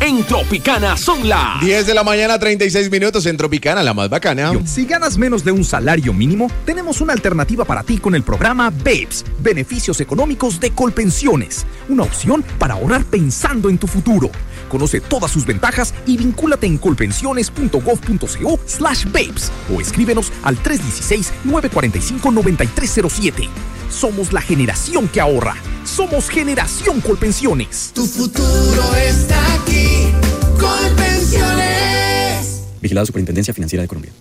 En Tropicana son las 10 de la mañana, 36 minutos en Tropicana, la más bacana. Si ganas menos de un salario mínimo, tenemos una alternativa para ti con el programa BEPS, Beneficios Económicos de Colpensiones. Una opción para ahorrar pensando en tu futuro. Conoce todas sus ventajas y vincúlate en colpensiones.gov.co/BEPS o escríbenos al 316-945-9307. Somos la generación que ahorra. Somos Generación Colpensiones. Tu futuro está aquí. Colpensiones. Vigilado Superintendencia Financiera de Colombia.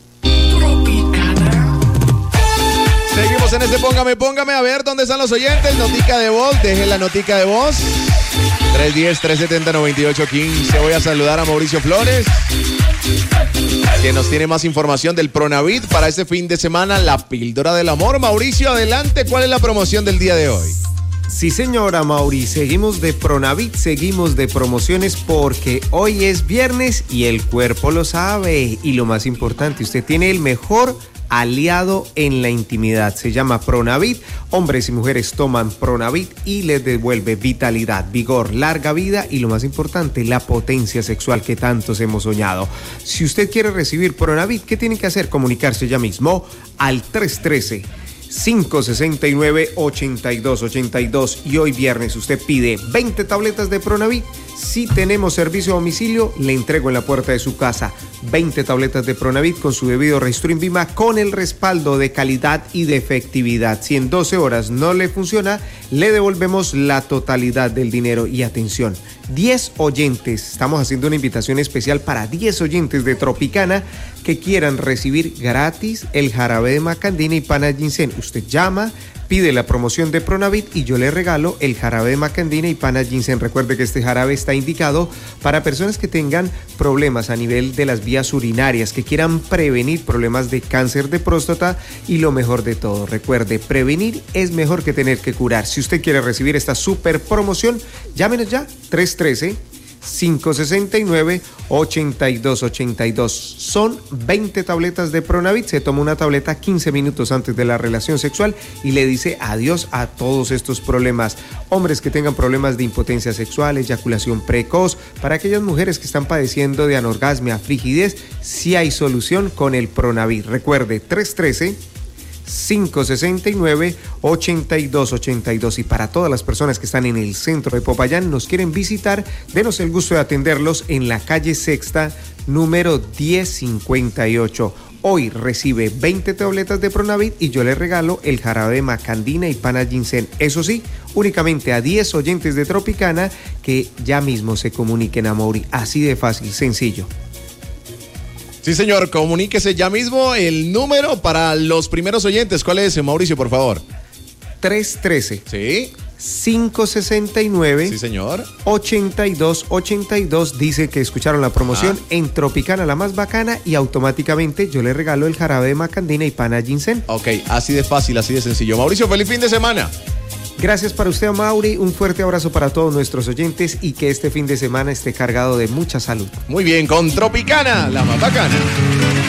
Seguimos en este Póngame. A ver, ¿dónde están los oyentes? Notica de voz. Dejen la notica de voz. 310-370-9815. Voy a saludar a Mauricio Flores, que nos tiene más información del Pronavit para este fin de semana, la píldora del amor. Mauricio, adelante, ¿cuál es la promoción del día de hoy? Sí, señora Mauri, seguimos de Pronavit, seguimos de promociones porque hoy es viernes y el cuerpo lo sabe. Y lo más importante, usted tiene el mejor aliado en la intimidad. Se llama Pronavit. Hombres y mujeres toman Pronavit y les devuelve vitalidad, vigor, larga vida y lo más importante, la potencia sexual que tantos hemos soñado. Si usted quiere recibir Pronavit, ¿qué tiene que hacer? Comunicarse ya mismo al 313-569-8282 y hoy viernes usted pide 20 tabletas de Pronavit. Si tenemos servicio a domicilio, le entrego en la puerta de su casa 20 tabletas de Pronavit con su debido registro INVIMA con el respaldo de calidad y de efectividad. Si en 12 horas no le funciona, le devolvemos la totalidad del dinero. Y atención, 10 oyentes, estamos haciendo una invitación especial para 10 oyentes de Tropicana que quieran recibir gratis el jarabe de macandina y pana ginseng. Usted llama, pide la promoción de Pronavit y yo le regalo el jarabe de macandina y pana ginseng. Recuerde que este jarabe está indicado para personas que tengan problemas a nivel de las vías urinarias, que quieran prevenir problemas de cáncer de próstata y lo mejor de todo, recuerde, prevenir es mejor que tener que curar. Si usted quiere recibir esta super promoción, llámenos ya, 313-569-8282. Son 20 tabletas de Pronavit. Se toma una tableta 15 minutos antes de la relación sexual y le dice adiós a todos estos problemas. Hombres que tengan problemas de impotencia sexual, eyaculación precoz, para aquellas mujeres que están padeciendo de anorgasmia, frigidez, sí hay solución con el Pronavit. Recuerde, 313-569-8282. Y para todas las personas que están en el centro de Popayán, nos quieren visitar, denos el gusto de atenderlos en la calle Sexta, número 1058. Hoy recibe 20 tabletas de Pronavit y yo le regalo el jarabe de macandina y pana ginseng. Eso sí, únicamente a 10 oyentes de Tropicana que ya mismo se comuniquen a Mauri. Así de fácil, sencillo. Sí, señor, comuníquese ya mismo. El número para los primeros oyentes, ¿cuál es, Mauricio, por favor? 313. Sí. 569. Sí, señor. 8282. Dice que escucharon la promoción en Tropicana, la más bacana, y automáticamente yo le regalo el jarabe de macandina y pana ginseng. Ok, así de fácil, así de sencillo. Mauricio, feliz fin de semana. Gracias para usted, Mauri. Un fuerte abrazo para todos nuestros oyentes y que este fin de semana esté cargado de mucha salud. Muy bien, con Tropicana, la más bacana.